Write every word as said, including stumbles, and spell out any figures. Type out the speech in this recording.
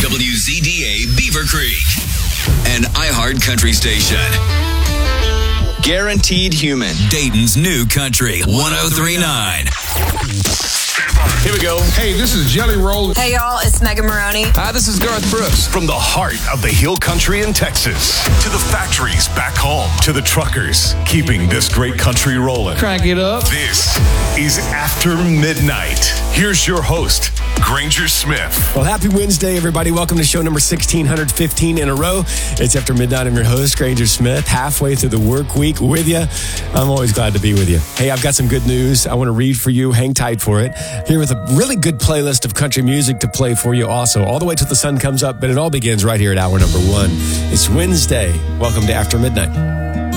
W Z D A Beaver Creek, an iHeart country station. Guaranteed Human, Dayton's new country, one oh three point nine. Here we go. Hey, this is Jelly Roll. Hey, y'all, it's Megan Maroney. Hi, this is Garth Brooks. From the heart of the Hill Country in Texas to the factories back home to the truckers keeping this great country rolling. Crank it up. This is After Midnight. Here's your host, Granger Smith. Well, happy Wednesday, everybody. Welcome to show number sixteen fifteen in a row. It's After Midnight. I'm your host, Granger Smith, halfway through the work week with you. I'm always glad to be with you. Hey, I've got some good news I want to read for you. Hang tight for it. Here with a really good playlist of country music to play for you also, all the way till the sun comes up, but it all begins right here at hour number one. It's Wednesday. Welcome to After Midnight.